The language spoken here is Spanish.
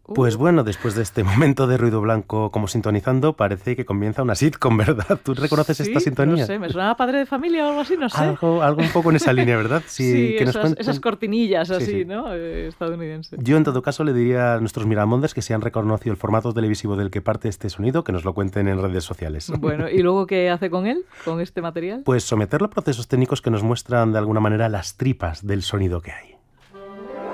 Pues bueno, después de este momento de ruido blanco como sintonizando, parece que comienza una sitcom, ¿verdad? ¿Tú reconoces esta sintonía? No sé, me suena a Padre de Familia o algo así, no sé. Algo un poco en esa línea, ¿verdad? Sí, Que nos esas cortinillas Sí, así, sí. ¿no? Estadounidense. Yo, en todo caso, le diría a nuestros miramonders que si han reconocido el formato televisivo del que parte este sonido, que nos lo cuenten en redes sociales. Bueno, ¿y luego qué hace con él, con este material? Pues someterlo a procesos técnicos que nos muestran de alguna manera las tripas del sonido que hay.